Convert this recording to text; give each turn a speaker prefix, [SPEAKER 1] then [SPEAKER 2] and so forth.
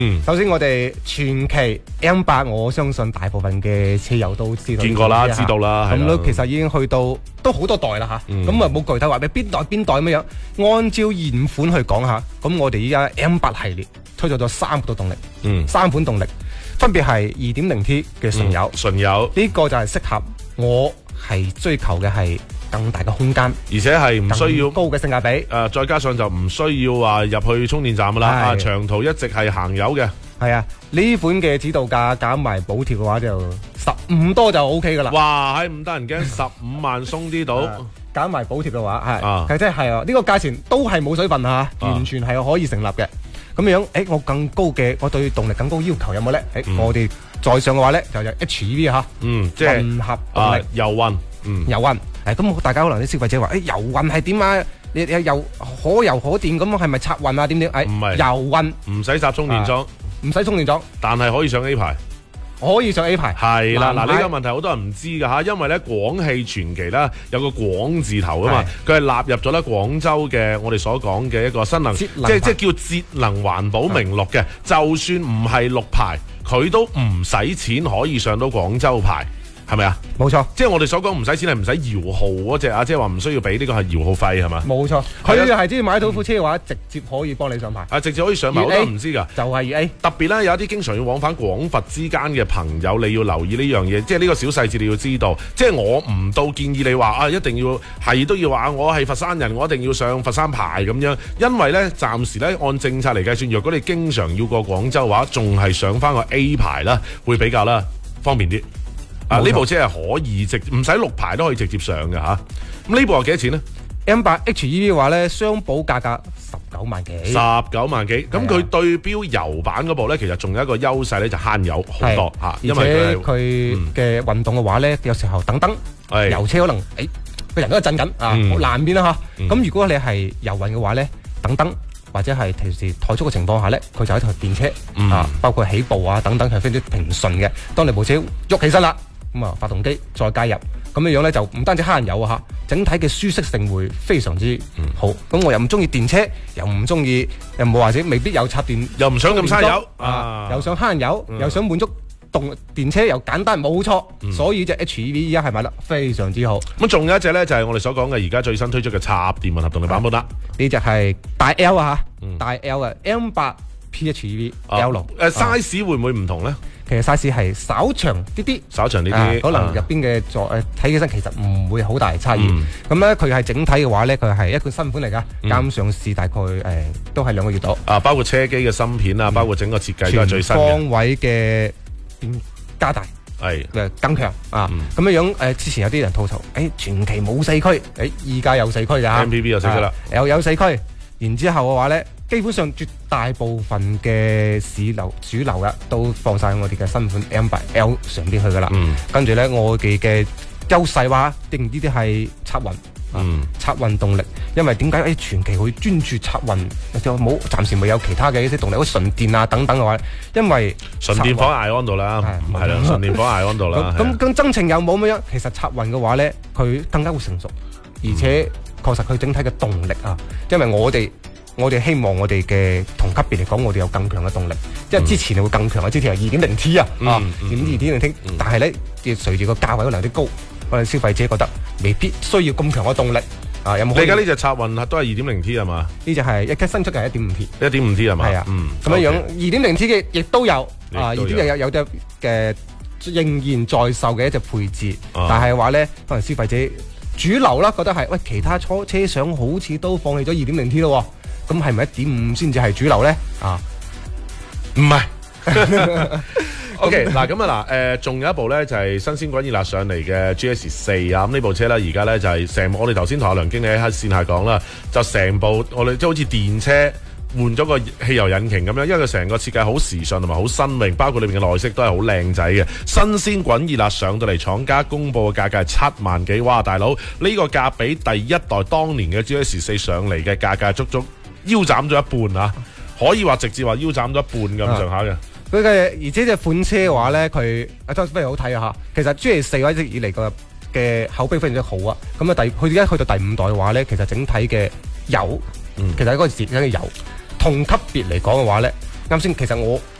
[SPEAKER 1] 首先我哋傳祺 M8，我相信大部分嘅車友都知道
[SPEAKER 2] 見過啦，知道啦。
[SPEAKER 1] 咁都其實已經去到都好多代啦嚇。咁啊冇具體話咩邊代咁樣。按照現款去講下，咁我哋依家 M8 系列推出咗3個動力，3款動力分別係 2.0T 嘅純油，
[SPEAKER 2] 純油
[SPEAKER 1] 呢個就係適合我係追求嘅係更大嘅空間，
[SPEAKER 2] 而且係唔需要
[SPEAKER 1] 高嘅性價比。
[SPEAKER 2] 再加上就唔需要話入去充電站噶啦，長途一直係行油嘅。
[SPEAKER 1] 係啊，呢款嘅指導價減埋補貼嘅話就15多就 OK 噶啦。
[SPEAKER 2] 哇，係唔得人驚，15萬鬆啲到。
[SPEAKER 1] 減埋補貼嘅話係，即係呢個價錢都係冇水分嚇，完全係可以成立嘅。咁樣我更高嘅，我對動力更高要求有冇咧？我哋再上嘅話咧就有 HEV 嚇，
[SPEAKER 2] 即係
[SPEAKER 1] 混合動力
[SPEAKER 2] 油混，
[SPEAKER 1] 油混。咁大家可能啲消費者話油混係點啊？你又可油可電咁係咪插混啊？點？
[SPEAKER 2] 唔係
[SPEAKER 1] 油混，
[SPEAKER 2] 唔使插充電樁，
[SPEAKER 1] 唔使充電樁，
[SPEAKER 2] 但係可以上 A 牌。
[SPEAKER 1] 可以上 A 牌。
[SPEAKER 2] 係啦，嗱呢個問題好多人唔知㗎嚇，因為咧廣汽傳祺啦有個廣字頭啊嘛，佢係納入咗咧廣州嘅我哋所講嘅一個新能，即係叫節能環保名錄嘅，就算唔係綠牌，佢都唔使錢可以上到廣州牌。係咪啊？
[SPEAKER 1] 冇錯，
[SPEAKER 2] 即係我哋所講唔使錢係唔使搖號嗰隻啊，即係話唔需要俾呢個係搖號費係嘛？
[SPEAKER 1] 冇錯，佢係只要買到副車嘅話，直接可以幫你上牌。
[SPEAKER 2] 直接可以上牌，我都唔知㗎。
[SPEAKER 1] 就係粵 A，
[SPEAKER 2] 特別咧有一啲經常要往返廣佛之間嘅朋友，你要留意呢樣嘢，即係呢個小細節你要知道。即係我唔到建議你話一定要係都要話我係佛山人，我一定要上佛山牌咁樣，因為咧暫時咧按政策嚟計算，若果你經常要過廣州嘅話，仲係上翻個 A 牌啦，會比較啦方便啲。呢部車係可以唔使綠牌都可以直接上嘅嚇。咁呢部係幾多錢呢？
[SPEAKER 1] M8 HEV 嘅話咧，雙保價格19萬幾。
[SPEAKER 2] 19萬幾，咁佢對標油版嗰部咧，其實仲有一個優勢咧，就慳油好多嚇。
[SPEAKER 1] 因為佢嘅運動嘅話咧，有時候等油車可能個人都係震緊啊，難免啦嚇。咁如果你係油運嘅話咧，等或者係提示怠速嘅情況下咧，佢就係一台電車包括起步啊等等係非常之平順嘅。當你部車喐起身啦，咁發動機再加入，咁樣咧就唔單止慳油啊，整體嘅舒適性會非常之好。咁我又唔中意電車，又唔中意，又冇或者未必有插電，
[SPEAKER 2] 又唔想咁嘥油
[SPEAKER 1] 又想慳油，又想滿足電車又簡單，冇錯。所以隻 HEV 而家係賣得非常之好。
[SPEAKER 2] 咁仲有一隻咧，就係我哋所講嘅而家最新推出嘅插電混合動力版本啦。
[SPEAKER 1] 呢隻係大 L 大 L 嘅 M8 PHEV L
[SPEAKER 2] size 會唔會唔同咧？
[SPEAKER 1] 其實 size 係稍長啲，可能入邊嘅睇起身其實唔會好大差異。咁咧佢係整體嘅話咧，佢係一款新款嚟㗎，啱上市大概都係2個月到。
[SPEAKER 2] 包括車機嘅芯片啊，包括整個設計都係最新嘅。
[SPEAKER 1] 全方位嘅加大更強咁樣之前有啲人吐槽，傳祺冇4區，依家有4區㗎。
[SPEAKER 2] MPV 有4區啦，
[SPEAKER 1] 有4區。然之後嘅話咧，基本上絕大部分嘅主流嘅都放晒我哋嘅新款 M8L 上邊去噶啦。跟住咧，我哋嘅優勢話定呢啲係插混，插混動力。因為點解傳祺會專注插混，就冇暫時未有其他嘅一啲動力，好似純電啊等等嘅話，因為
[SPEAKER 2] 純電放喺艾安度啦，係啦，純電放喺艾安度啦。
[SPEAKER 1] 咁增程有冇咁樣？其實插混嘅話咧，佢更加會成熟，而且確實佢整體嘅動力因為我哋希望我哋嘅同級別嚟講，我哋有更強嘅動力，因為之前會更強之前係 2.0T 2.0T，但係咧隨住個價位可能有啲高，可能消費者覺得未必需要咁強嘅動力有冇？
[SPEAKER 2] 你而家呢隻插混都係 2.0T 係嘛？
[SPEAKER 1] 呢隻係新出嘅
[SPEAKER 2] 1.5T 係嘛？
[SPEAKER 1] 係咁樣 2.0T 嘅亦都有有隻嘅仍然在售嘅一隻配置，但係話咧可能消費者主流啦覺得係其他車廠好似都放棄咗 2.0T 咯。咁係咪 1.5 先至係主流咧？
[SPEAKER 2] 唔係。OK， 嗱咁啊仲有一部咧就係新鮮滾熱辣上嚟嘅 GS4 咁呢部車咧而家咧就係成我哋頭先同阿梁經理喺線下講啦，就成部我哋即係好似電車換咗個汽油引擎咁樣，因為佢成個設計好時尚同埋好新穎，包括裏面嘅內飾都係好靚仔嘅。新鮮滾熱辣上到嚟，廠家公佈嘅價格係7萬幾，哇！大佬呢個價比第一代當年嘅 GS4 上嚟嘅價格足足腰斬咗一半可以話直接話腰斬咗一半咁上下嘅。
[SPEAKER 1] 而且隻款車嘅話咧，佢非常好睇其實 GS4 一直以嚟嘅口碑非常之好咁佢而家去到第5代嘅話咧，其實整體嘅油，其實嗰個時嘅油同級別嚟講嘅話咧， 啱先，其實我